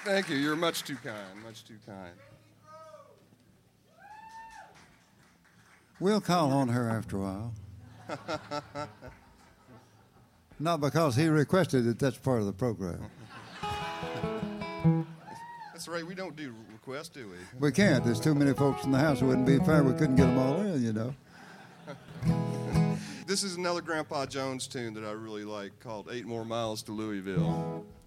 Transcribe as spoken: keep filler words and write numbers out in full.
Thank you. You're much too kind. Much too kind. We'll call on her after a while. Not because he requested it. That's part of the program. That's right. We don't do requests, do we? We can't. There's too many folks in the house. It wouldn't be fair. We couldn't get them all in, you know. This is another Grandpa Jones tune that I really like called Eight More Miles to Louisville.